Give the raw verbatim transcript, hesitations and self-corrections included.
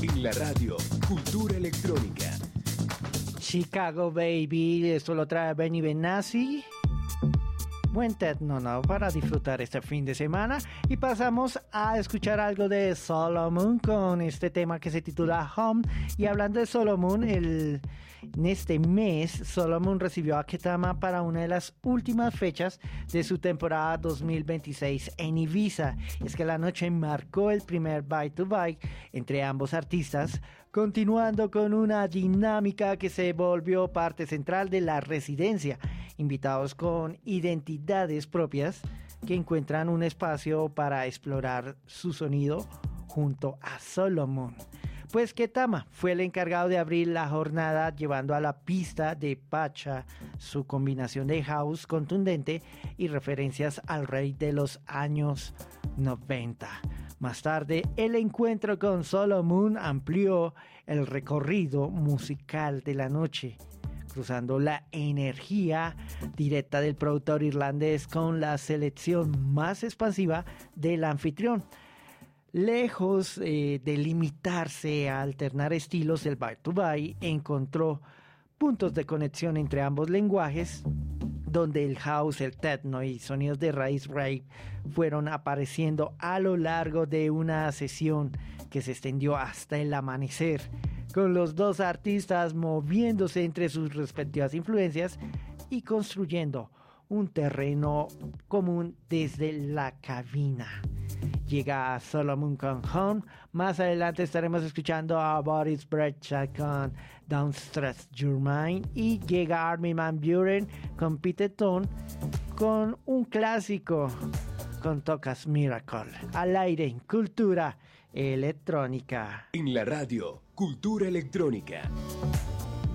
En la radio, Cultura Electrónica. Chicago Baby, esto lo trae Benny Benassi. Buen techno, ¿no? Para disfrutar este fin de semana. Y pasamos a escuchar algo de Solomon con este tema que se titula Home. Y hablando de Solomon, el, en este mes Solomon recibió a Ketama para una de las últimas fechas de su temporada dos mil veintiséis en Ibiza. Es que la noche marcó el primer bite to bite entre ambos artistas, continuando con una dinámica que se volvió parte central de la residencia. Invitados con identidades propias que encuentran un espacio para explorar su sonido junto a Solomon. Pues Ketama fue el encargado de abrir la jornada llevando a la pista de Pacha su combinación de house contundente y referencias al rey de los años noventa. Más tarde, el encuentro con Solomon amplió el recorrido musical de la noche, cruzando la energía directa del productor irlandés con la selección más expansiva del anfitrión. Lejos eh, de limitarse a alternar estilos, el Bite to Bite encontró puntos de conexión entre ambos lenguajes, donde el house, el techno y sonidos de raíz rave fueron apareciendo a lo largo de una sesión que se extendió hasta el amanecer, con los dos artistas moviéndose entre sus respectivas influencias y construyendo un terreno común desde la cabina. Llega Solomon con Home. Más adelante estaremos escuchando a Boris Brejcha con Don't Stress Your Mind. Y llega Armin van Buuren con Pete Tone con un clásico, con Tocas Miracle. Al aire en Cultura Electrónica. En la radio, Cultura Electrónica.